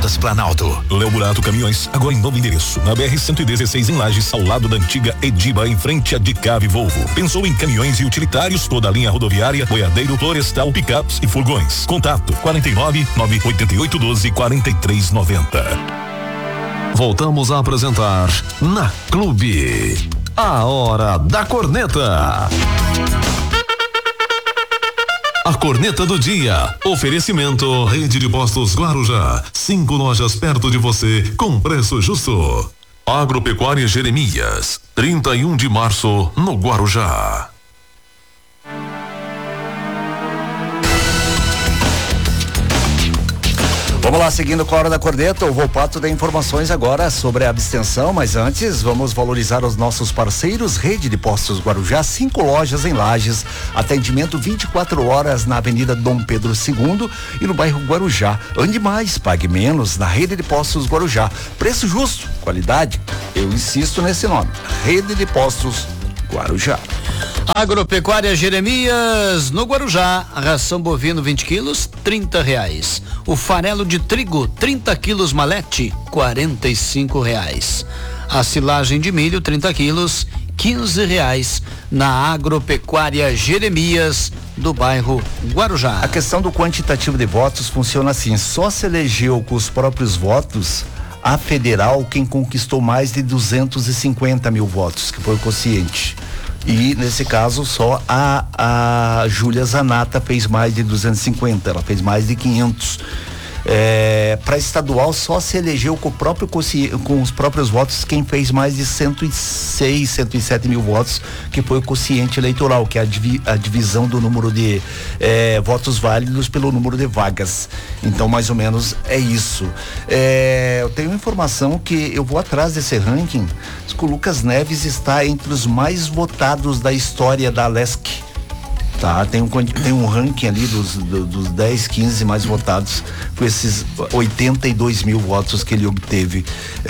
Estradas Planalto. Léo Burato Caminhões, agora em novo endereço, na BR-116 em Lages, ao lado da antiga Ediba, em frente a Dicave Volvo. Pensou em caminhões e utilitários, toda a linha rodoviária, boiadeiro, florestal, picapes e furgões. Contato 49-98812-4390. Voltamos a apresentar Na Clube, a Hora da Corneta. A corneta do dia. Oferecimento Rede de Postos Guarujá. 5 lojas perto de você com preço justo. Agropecuária Jeremias. 31 de março no Guarujá. Vamos lá, seguindo com a Hora da Corneta, o Volpato tem informações agora sobre a abstenção, mas antes vamos valorizar os nossos parceiros. Rede de Postos Guarujá, 5 lojas em Lages, atendimento 24 horas na Avenida Dom Pedro II e no bairro Guarujá. Ande mais, pague menos na Rede de Postos Guarujá. Preço justo, qualidade, eu insisto nesse nome, Rede de Postos Guarujá. Agropecuária Jeremias, no Guarujá, a ração bovino 20 quilos, R$30. O farelo de trigo, 30 quilos malete, R$45. A silagem de milho, 30 quilos, R$15 na Agropecuária Jeremias, do bairro Guarujá. A questão do quantitativo de votos funciona assim, só se elegeu com os próprios votos a federal quem conquistou mais de 250 mil votos, que foi o quociente. E nesse caso só a Júlia Zanata fez mais de 250, ela fez mais de 500. Para estadual só se elegeu com os próprios votos quem fez mais de 106, 107 mil votos, que foi o quociente eleitoral, que é a divisão do número de votos válidos pelo número de vagas. Então, mais ou menos é isso. Eu tenho informação que eu vou atrás desse ranking, que o Lucas Neves está entre os mais votados da história da Alesc. Tá, tem um ranking ali dos 10, 15 mais votados, com esses 82 mil votos que ele obteve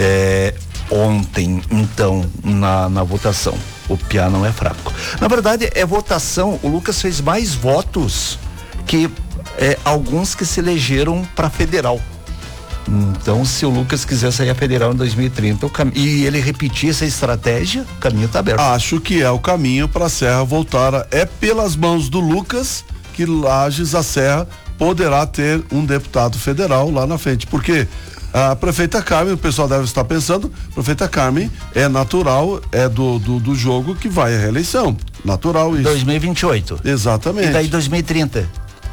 ontem, então, na votação. O Piá não é fraco. Na verdade, votação, o Lucas fez mais votos que alguns que se elegeram para federal. Então, se o Lucas quiser sair a federal em 2030 e ele repetir essa estratégia, o caminho está aberto. Acho que é o caminho para a Serra voltar. É pelas mãos do Lucas que Lages, a Serra, poderá ter um deputado federal lá na frente. Porque a prefeita Carmen, o pessoal deve estar pensando, a prefeita Carmen é natural, é do jogo que vai à reeleição. Natural isso. 2028. Exatamente. E daí 2030.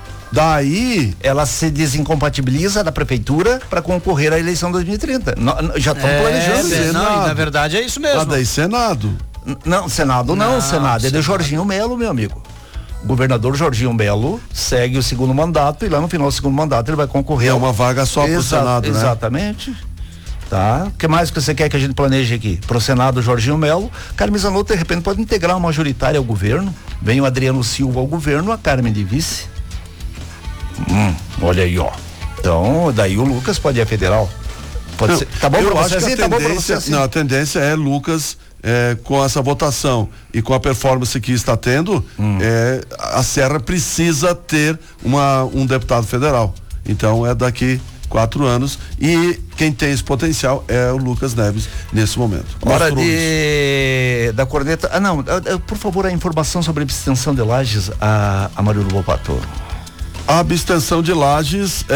Daí ela se desincompatibiliza da prefeitura para concorrer à eleição 2030. Já estão planejando. Na verdade é isso mesmo. Ah, daí Senado. Não, Senado não, Senado é de Jorginho Melo, meu amigo. O governador Jorginho Melo segue o segundo mandato e lá no final do segundo mandato ele vai concorrer. É uma vaga só pro Senado, né? Exatamente. Tá? O que mais que você quer que a gente planeje aqui? Pro Senado, Jorginho Melo. Carmen Zanotto, de repente, pode integrar uma majoritária ao governo. Vem o Adriano Silva ao governo, a Carmen de vice. Olha aí, ó. Então, daí o Lucas pode ir a federal. Pode ser. Tá bom pra você assim? Tá bom pra você assim? Não, a tendência é Lucas, com essa votação e com a performance que está tendo, a Serra precisa ter um deputado federal. Então, é daqui 4 anos e quem tem esse potencial é o Lucas Neves nesse momento. Hora da corneta. Por favor, a informação sobre a abstenção de Lages, a Marilu Volpato. A abstenção de Lages,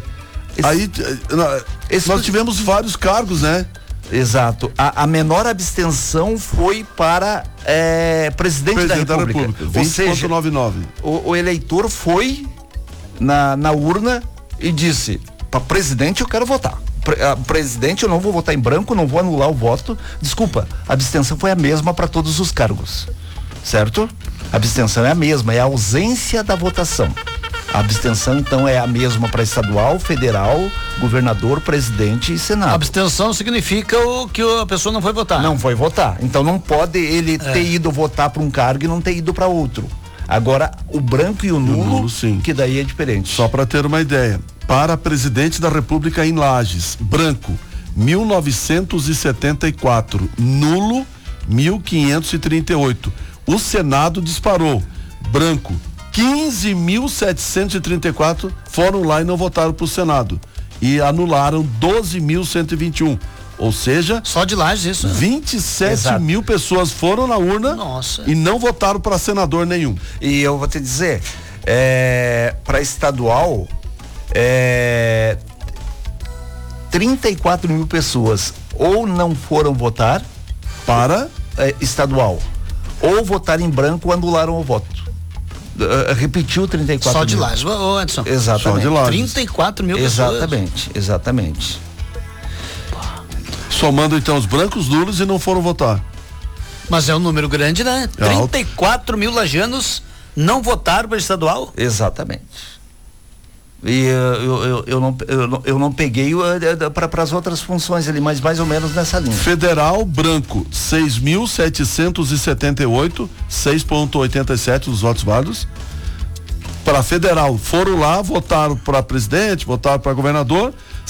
nós tivemos vários cargos, né? Exato. A menor abstenção foi para presidente da República. 20,99. O eleitor foi na urna e disse: para presidente eu quero votar. Presidente, eu não vou votar em branco, não vou anular o voto. Desculpa, a abstenção foi a mesma para todos os cargos, certo? A abstenção é a mesma, é a ausência da votação. A abstenção, então, é a mesma para estadual, federal, governador, presidente e senado. A abstenção significa que a pessoa não foi votar. Não foi votar. Então não pode ele ter ido votar para um cargo e não ter ido para outro. Agora, o branco e o nulo, sim. Que daí é diferente. Só para ter uma ideia, para presidente da República em Lages, branco, 1974, nulo, 1538. O Senado disparou, branco, 15.734 foram lá e não votaram para o Senado. e anularam 12.121. Ou seja, só de Lages isso. 27 mil pessoas foram na urna. Nossa. E não votaram para senador nenhum. E eu vou te dizer, para estadual, 34 mil pessoas ou não foram votar para estadual, ou votaram em branco ou anularam o voto. Repetiu 34 só mil. De Lages, ô Anderson. Exatamente. Só de Lages. 34 mil pessoas. Exatamente. Somando então os brancos, nulos e não foram votar. Mas é um número grande, né? 34 mil lajanos não votaram para estadual? Exatamente. E eu não peguei para as outras funções ali, mas mais ou menos nessa linha. Federal, branco, 6.778, 6,87 dos votos válidos. Para federal, foram lá, votaram para presidente, votaram para governador,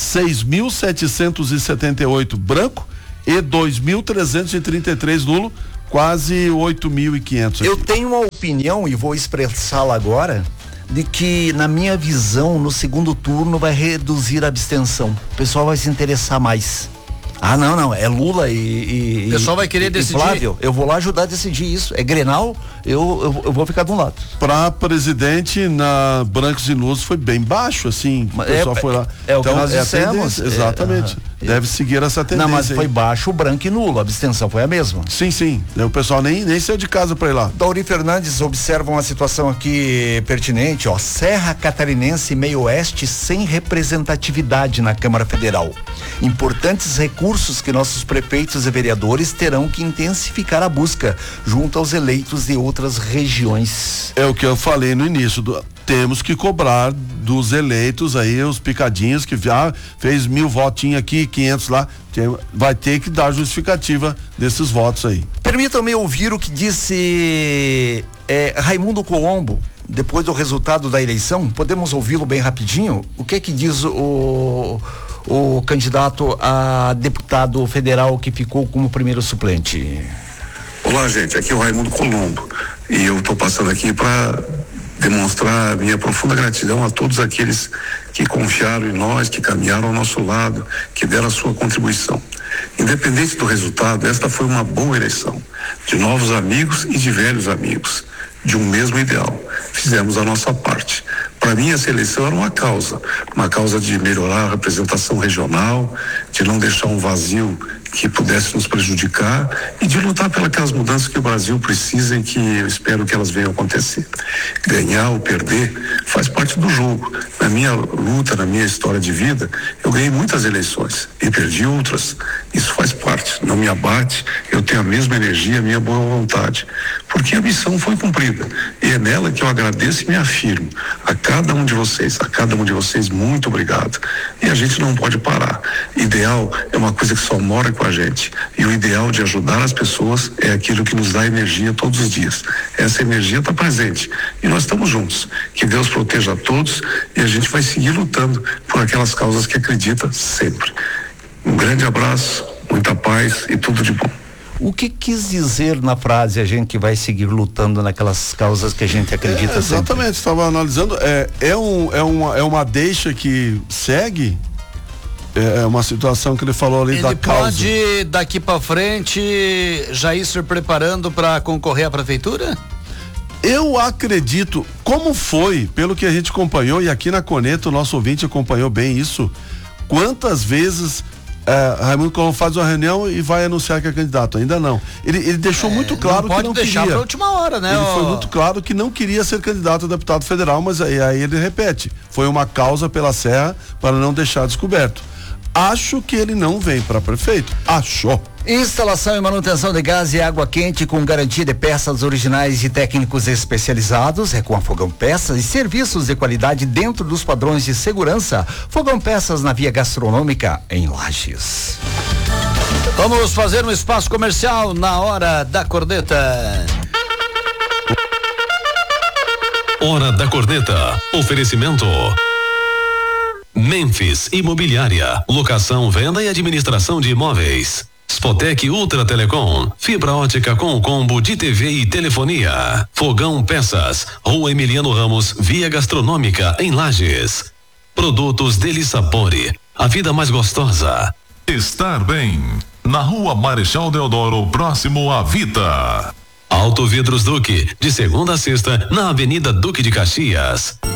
6.778 branco e 2.333 nulo, quase 8.500. Eu tenho uma opinião e vou expressá-la agora, de que, na minha visão, no segundo turno vai reduzir a abstenção. O pessoal vai se interessar mais. Ah, não, é Lula e o pessoal vai querer decidir. Flávio, eu vou lá ajudar a decidir isso. É Grenal, eu vou ficar de um lado. Para presidente, na brancos e nulos foi bem baixo, assim. O pessoal foi lá. É o que nós dissemos. Exatamente. Deve seguir essa tendência. Não, mas foi baixo, branco e nulo. A abstenção foi a mesma. Sim. O pessoal nem saiu de casa para ir lá. Dauri Fernandes observa uma situação aqui pertinente, ó. Serra Catarinense Meio Oeste sem representatividade na Câmara Federal. Importantes recursos que nossos prefeitos e vereadores terão que intensificar a busca junto aos eleitos de outras regiões. É o que eu falei no início temos que cobrar dos eleitos aí, os picadinhos que fez 1.000 votinhos aqui, 500 lá, vai ter que dar justificativa desses votos aí. Permitam-me ouvir o que disse Raimundo Colombo depois do resultado da eleição. Podemos ouvi-lo bem rapidinho? O que é que diz o candidato a deputado federal que ficou como primeiro suplente? Olá, gente, aqui é o Raimundo Colombo e eu estou passando aqui para demonstrar a minha profunda gratidão a todos aqueles que confiaram em nós, que caminharam ao nosso lado, que deram a sua contribuição. Independente do resultado, esta foi uma boa eleição, de novos amigos e de velhos amigos, de um mesmo ideal. Fizemos a nossa parte. Para mim, essa eleição era uma causa de melhorar a representação regional, de não deixar um vazio que pudesse nos prejudicar e de lutar pelas mudanças que o Brasil precisa e que eu espero que elas venham acontecer. Ganhar ou perder faz parte do jogo. Na minha luta, na minha história de vida, eu ganhei muitas eleições e perdi outras. Isso faz parte, não me abate, eu tenho a mesma energia, a minha boa vontade, porque a missão foi cumprida e é nela que eu agradeço e me afirmo. A cada um de vocês, muito obrigado. E a gente não pode parar. Ideal é uma coisa que só mora com a gente. E o ideal de ajudar as pessoas é aquilo que nos dá energia todos os dias. Essa energia está presente. E nós estamos juntos. Que Deus proteja a todos e a gente vai seguir lutando por aquelas causas que acredita sempre. Um grande abraço, muita paz e tudo de bom. O que quis dizer na frase a gente vai seguir lutando naquelas causas que a gente acredita sempre? Exatamente, estava analisando, é uma deixa que segue, é uma situação que ele falou ali da causa. Ele pode daqui para frente já ir se preparando para concorrer à prefeitura? Eu acredito, como foi, pelo que a gente acompanhou, e aqui na Coneta o nosso ouvinte acompanhou bem isso, quantas vezes Raimundo Colombo faz uma reunião e vai anunciar que é candidato, ainda não. Ele deixou muito claro que não queria. Pode deixar para última hora, né? Ele foi muito claro que não queria ser candidato a deputado federal, mas aí ele repete, foi uma causa pela Serra para não deixar descoberto. Acho que ele não vem para prefeito. Achou. Instalação e manutenção de gás e água quente com garantia de peças originais e técnicos especializados, com a Fogão Peças e serviços de qualidade dentro dos padrões de segurança. Fogão Peças na Via Gastronômica, em Lages. Vamos fazer um espaço comercial na Hora da Corneta. Hora da Corneta. Oferecimento Memphis Imobiliária, locação, venda e administração de imóveis. Spotec Ultra Telecom, fibra ótica com combo de TV e telefonia. Fogão Peças, Rua Emiliano Ramos, Via Gastronômica, em Lages. Produtos Deli Sapore, a vida mais gostosa. Estar bem, na Rua Marechal Deodoro, próximo à Vita. Auto Vidros Duque, de segunda a sexta, na Avenida Duque de Caxias.